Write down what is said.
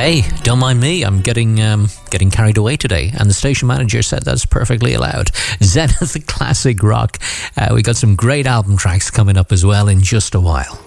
Hey, don't mind me. I'm getting carried away today, and the station manager said that's perfectly allowed. Zenith Classic Rock. We got some great album tracks coming up as well in just a while.